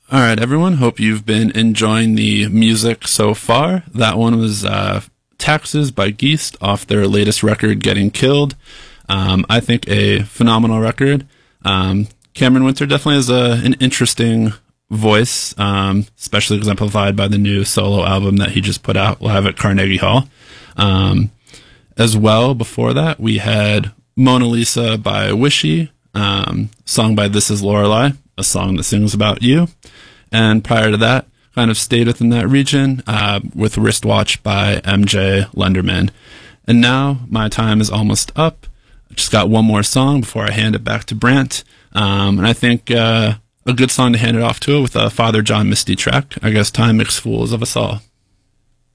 All right, everyone. Hope you've been enjoying the music so far. That one was Taxes by Geest off their latest record, Getting Killed. I think a phenomenal record. Cameron Winter definitely has an interesting voice, especially exemplified by the new solo album that he just put out live at Carnegie Hall. As well, before that, we had Mona Lisa by Wishy, song by This Is Lorelei, a song that sings about you. And prior to that, kind of stayed within that region with Wristwatch by MJ Lenderman. And now my time is almost up. I just got one more song before I hand it back to Brant. And I think a good song to hand it off to with a Father John Misty track. I guess Time Makes Fools of Us All.